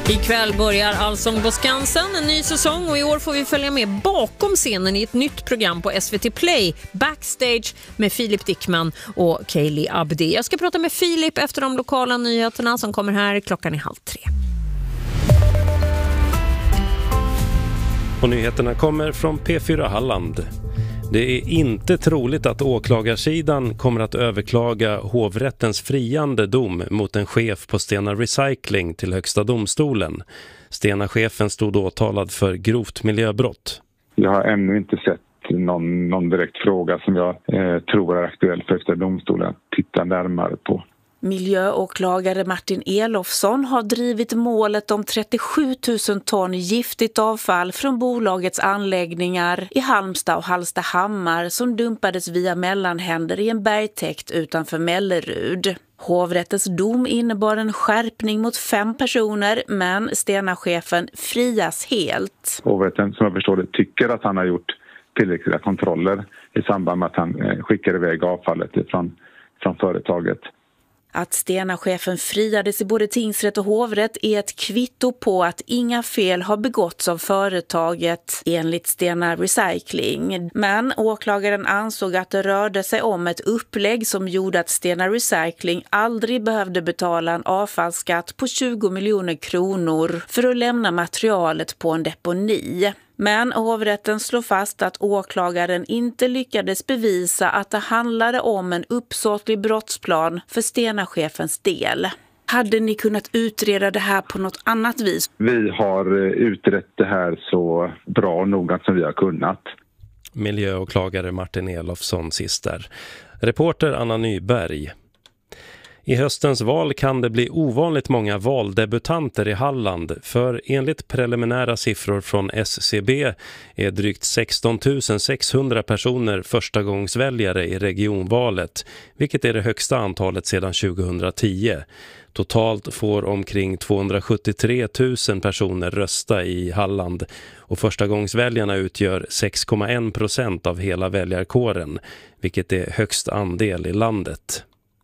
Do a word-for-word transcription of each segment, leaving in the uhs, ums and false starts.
Ikväll börjar Allsång på Skansen, en ny säsong, och i år får vi följa med bakom scenen i ett nytt program på S V T Play, Backstage, med Filip Dickman och Kaylee Abdi. Jag ska prata med Filip efter de lokala nyheterna som kommer här klockan i halv tre. Och nyheterna kommer från P fyra Halland. Det är inte troligt att åklagarsidan kommer att överklaga hovrättens friande dom mot en chef på Stena Recycling till Högsta domstolen. Stena-chefen stod åtalad för grovt miljöbrott. Jag har ännu inte sett någon, någon direkt fråga som jag eh, tror är aktuell för Högsta domstolen att titta närmare på. Miljöåklagare Martin Elofsson har drivit målet om trettiosju tusen ton giftigt avfall från bolagets anläggningar i Halmstad och Hallstahammar som dumpades via mellanhänder i en bergtäkt utanför Mellerud. Hovrättens dom innebar en skärpning mot fem personer, men Stena-chefen frias helt. Hovrätten, som jag förstår det, tycker att han har gjort tillräckliga kontroller i samband med att han skickar iväg avfallet från, från företaget. Att Stena-chefen friades i både tingsrätt och hovrätt är ett kvitto på att inga fel har begåtts av företaget enligt Stena Recycling. Men åklagaren ansåg att det rörde sig om ett upplägg som gjorde att Stena Recycling aldrig behövde betala en avfallsskatt på tjugo miljoner kronor för att lämna materialet på en deponi. Men hovrätten slår fast att åklagaren inte lyckades bevisa att det handlade om en uppsåtlig brottsplan för Stena-chefens del. Hade ni kunnat utreda det här på något annat vis? Vi har utrett det här så bra och noggrant som vi har kunnat. Miljöåklagare Martin Elofsson sist där. Reporter Anna Nyberg. I höstens val kan det bli ovanligt många valdebutanter i Halland, för enligt preliminära siffror från S C B är drygt sexton tusen sexhundra personer förstagångsväljare i regionvalet, vilket är det högsta antalet sedan tjugohundratio. Totalt får omkring tvåhundrasjuttiotre tusen personer rösta i Halland, och förstagångsväljarna utgör sex komma en procent av hela väljarkåren, vilket är högst andel i landet.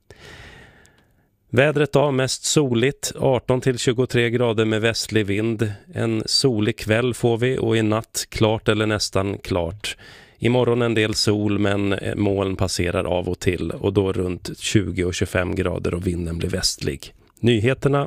Vädret då, mest soligt, arton till tjugotre grader med västlig vind. En solig kväll får vi, och i natt klart eller nästan klart. Imorgon en del sol, men moln passerar av och till, och då runt tjugo och tjugofem grader och vinden blir västlig. Nyheterna